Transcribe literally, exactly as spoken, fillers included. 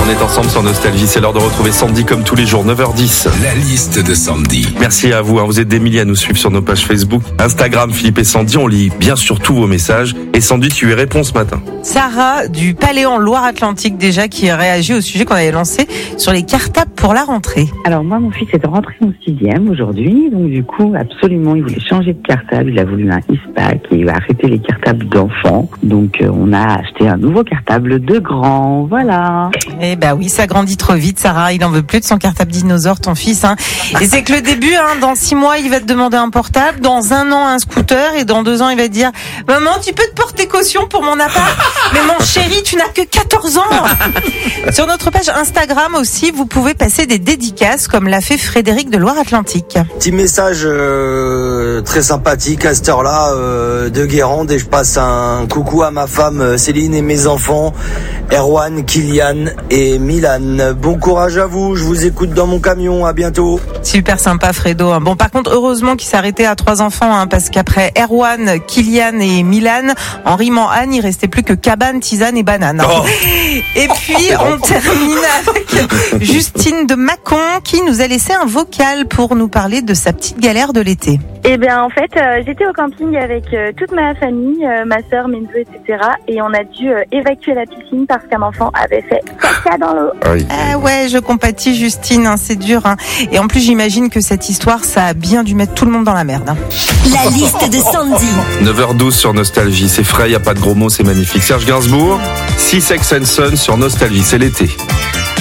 On est ensemble sur Nostalgie. C'est l'heure de retrouver Sandy comme tous les jours, neuf heures dix. La liste de Sandy. Merci à vous. Vous êtes des milliers à nous suivre sur nos pages Facebook, Instagram, Philippe et Sandy. On lit bien sûr tous vos messages. Et Sandy, tu y réponds ce matin. Sarah du Palais en Loire-Atlantique déjà qui réagit au sujet qu'on avait lancé sur les cartables pour la rentrée. Alors moi, mon fils est rentré en sixième aujourd'hui, donc du coup, absolument, il voulait changer de cartable. Il a voulu un ISPAC et il a arrêté les cartables d'enfants. Donc euh, on a acheté un nouveau cartable de grand, voilà. Eh ben oui, ça grandit trop vite, Sarah. Il en veut plus de son cartable dinosaure, ton fils. Hein. Et c'est que le début. Hein. Dans six mois, il va te demander un portable. Dans un an, un scooter. Et dans deux ans, il va te dire « Maman, tu peux te porter caution pour mon appart ?» Mais mon chéri, tu n'as que quatorze ans. Sur notre page Instagram aussi, vous pouvez passer des dédicaces comme l'a fait Frédéric de Loire-Atlantique. Petit message euh, très sympathique à cette heure-là euh, de Guérande, et je passe un coucou à ma femme euh, Céline et mes enfants Erwan, Kylian et Milan. Bon courage à vous, je vous écoute dans mon camion, à bientôt. Super sympa Fredo. Bon, par contre, heureusement qu'il s'est arrêté à trois enfants, hein, parce qu'après Erwan, Kylian et Milan, en rimant Anne, il restait plus que cabane, tisane et banane. Hein. Oh. Et puis, on termine avec Justine de Mâcon qui nous a laissé un vocal pour nous parler de sa petite galère de l'été. Eh bien, en fait, euh, j'étais au camping avec euh, toute ma famille, euh, ma sœur, mes neveux, et cetera. Et on a dû euh, évacuer la piscine parce qu'un enfant avait fait caca dans l'eau. Oui. Ah ouais, je compatis Justine, hein, c'est dur. Hein. Et en plus, j'imagine que cette histoire, ça a bien dû mettre tout le monde dans la merde. Hein. La liste de Sandy. neuf heures douze sur Nostalgie. C'est frais, il n'y a pas de gros mots, c'est magnifique. Serge Gainsbourg, six Sex and Son sur Nostalgie, c'est l'été.